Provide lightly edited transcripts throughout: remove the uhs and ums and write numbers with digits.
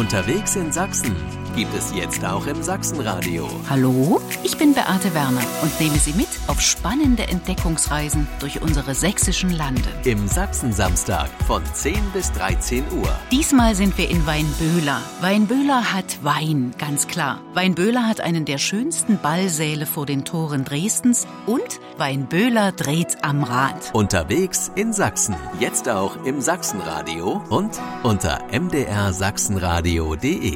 Unterwegs in Sachsen gibt es jetzt auch im Sachsenradio. Hallo, ich bin Beate Werner und nehme Sie mit auf spannende Entdeckungsreisen durch unsere sächsischen Lande. Im Sachsensamstag von 10 bis 13 Uhr. Diesmal sind wir in Weinböhler. Weinböhler hat Wein, ganz klar. Weinböhler hat einen der schönsten Ballsäle vor den Toren Dresdens und Weinböhler dreht am Rad. Unterwegs in Sachsen. Jetzt auch im Sachsenradio und unter mdrsachsenradio.de.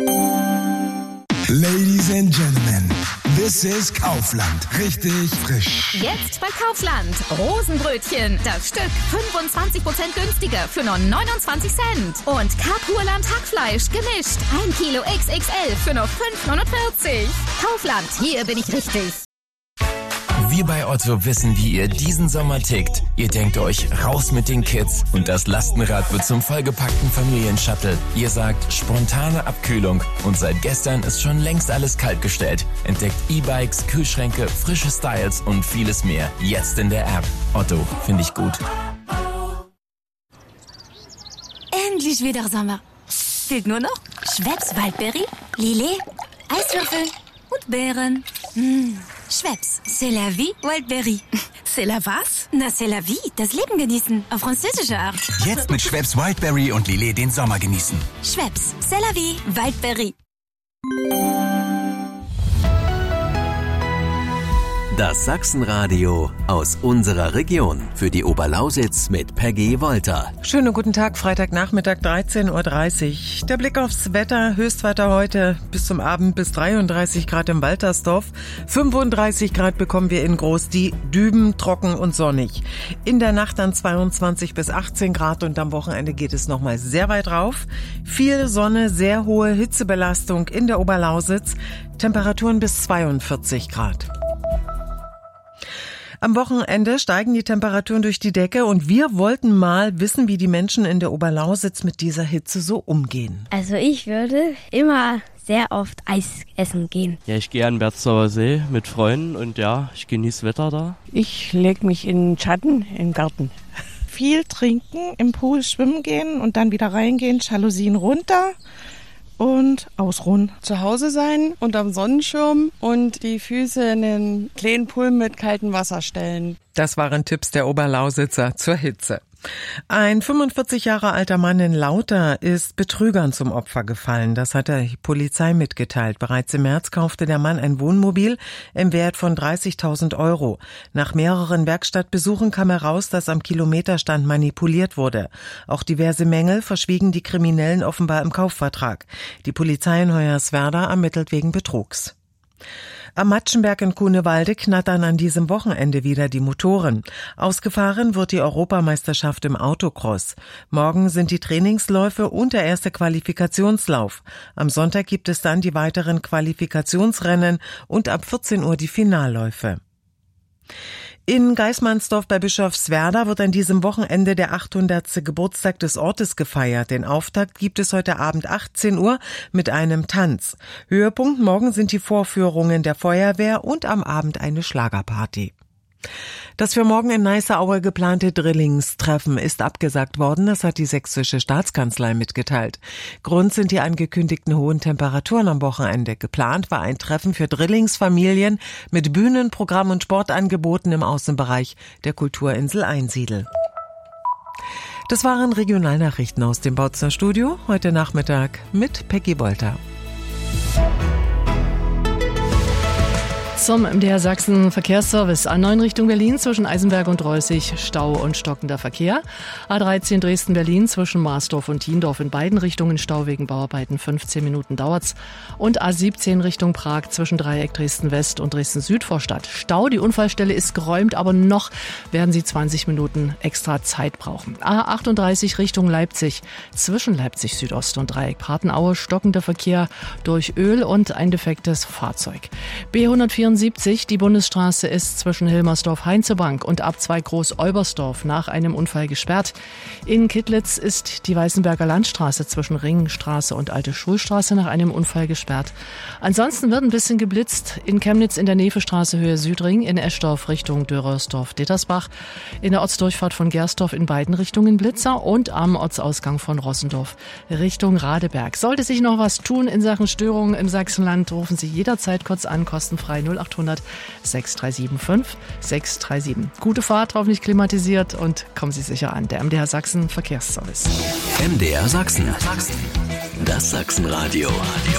Ladies and Gentlemen, this is Kaufland. Richtig frisch. Jetzt bei Kaufland. Rosenbrötchen. Das Stück 25% günstiger für nur 29 Cent. Und Kapurland Hackfleisch gemischt. 1 Kilo XXL für nur 5,49. Kaufland, hier bin ich richtig. Wir bei Otto wissen, wie ihr diesen Sommer tickt. Ihr denkt euch, raus mit den Kids und das Lastenrad wird zum vollgepackten Familienshuttle. Ihr sagt, spontane Abkühlung und seit gestern ist schon längst alles kaltgestellt. Entdeckt E-Bikes, Kühlschränke, frische Styles und vieles mehr. Jetzt in der App. Otto, finde ich gut. Endlich wieder Sommer. Fehlt nur noch Schweppes Waldbeere, Lillet, Eiswürfel und Beeren. Schweppes, c'est la vie, Wildberry. C'est la was? Na, c'est la vie, das Leben genießen, auf französische Art. Jetzt mit Schweppes Wildberry und Lillet den Sommer genießen. Schweppes, c'est la vie, Wildberry. Das Sachsenradio aus unserer Region. Für die Oberlausitz mit Peggy Wolter. Schönen guten Tag, Freitagnachmittag 13.30 Uhr. Der Blick aufs Wetter. Höchstwetter heute bis zum Abend bis 33 Grad im Waltersdorf. 35 Grad bekommen wir in Groß-Die, Düben, trocken und sonnig. In der Nacht dann 22 bis 18 Grad und am Wochenende geht es nochmal sehr weit rauf. Viel Sonne, sehr hohe Hitzebelastung in der Oberlausitz. Temperaturen bis 42 Grad. Am Wochenende steigen die Temperaturen durch die Decke und wir wollten mal wissen, wie die Menschen in der Oberlausitz mit dieser Hitze so umgehen. Also ich würde immer sehr oft Eis essen gehen. Ja, ich gehe an den Berzdorfer See mit Freunden und ja, ich genieße Wetter da. Ich lege mich in den Schatten im Garten. Viel trinken, im Pool schwimmen gehen und dann wieder reingehen, Jalousien runter. Und ausruhen. Zu Hause sein und am Sonnenschirm und die Füße in den kleinen Pool mit kaltem Wasser stellen. Das waren Tipps der Oberlausitzer zur Hitze. Ein 45 Jahre alter Mann in Lauter ist Betrügern zum Opfer gefallen. Das hat die Polizei mitgeteilt. Bereits im März kaufte der Mann ein Wohnmobil im Wert von 30.000 €. Nach mehreren Werkstattbesuchen kam heraus, dass am Kilometerstand manipuliert wurde. Auch diverse Mängel verschwiegen die Kriminellen offenbar im Kaufvertrag. Die Polizei in Hoyerswerda ermittelt wegen Betrugs. Am Matschenberg in Kunewalde knattern an diesem Wochenende wieder die Motoren. Ausgefahren wird die Europameisterschaft im Autocross. Morgen sind die Trainingsläufe und der erste Qualifikationslauf. Am Sonntag gibt es dann die weiteren Qualifikationsrennen und ab 14 Uhr die Finalläufe. In Geismannsdorf bei Bischofswerda wird an diesem Wochenende der 800. Geburtstag des Ortes gefeiert. Den Auftakt gibt es heute Abend 18 Uhr mit einem Tanz. Höhepunkt morgen sind die Vorführungen der Feuerwehr und am Abend eine Schlagerparty. Das für morgen in Neisseaue geplante Drillingstreffen ist abgesagt worden, das hat die sächsische Staatskanzlei mitgeteilt. Grund sind die angekündigten hohen Temperaturen am Wochenende. Geplant war ein Treffen für Drillingsfamilien mit Bühnenprogramm und Sportangeboten im Außenbereich der Kulturinsel Einsiedel. Das waren Regionalnachrichten aus dem Bautzner Studio, heute Nachmittag mit Peggy Wolter. Zum MDR Sachsen Verkehrsservice. A9 Richtung Berlin zwischen Eisenberg und Reußig Stau und stockender Verkehr. A13 Dresden-Berlin zwischen Marsdorf und Tiendorf in beiden Richtungen Stau wegen Bauarbeiten. 15 Minuten dauert's. Und A17 Richtung Prag zwischen Dreieck Dresden-West und Dresden-Süd-Vorstadt. Stau, die Unfallstelle ist geräumt, aber noch werden Sie 20 Minuten extra Zeit brauchen. A38 Richtung Leipzig zwischen Leipzig Südost und Dreieck Patenaue stockender Verkehr durch Öl und ein defektes Fahrzeug. B134 A74, die Bundesstraße ist zwischen Hilmersdorf-Heinzebank und Abzweig Groß-Olbersdorf nach einem Unfall gesperrt. In Kittlitz ist die Weißenberger Landstraße zwischen Ringstraße und Alte Schulstraße nach einem Unfall gesperrt. Ansonsten wird ein bisschen geblitzt. In Chemnitz in der Nevestraße Höhe Südring, in Eschdorf Richtung Dörrersdorf-Dittersbach, in der Ortsdurchfahrt von Gersdorf in beiden Richtungen Blitzer und am Ortsausgang von Rossendorf Richtung Radeberg. Sollte sich noch was tun in Sachen Störungen im Sachsenland, rufen Sie jederzeit kurz an, kostenfrei 0800 6375 637. Gute Fahrt, hoffentlich klimatisiert und kommen Sie sicher an. Der MDR Sachsen Verkehrsservice. MDR Sachsen. Das Sachsenradio.